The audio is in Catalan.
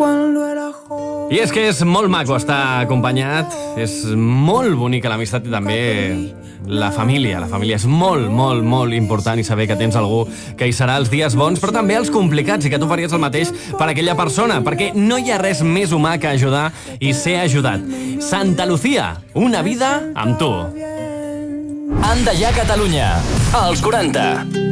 I és que és molt maco estar acompanyat, és molt bonica l'amistat i també la família. La família és molt, molt, molt important i saber que tens algú que hi serà els dies bons, però també els complicats, i que tu faries el mateix per aquella persona, perquè no hi ha res més humà que ajudar i ser ajudat. Santa Lucía, una vida amb tu. Anda ja Catalunya, als 40.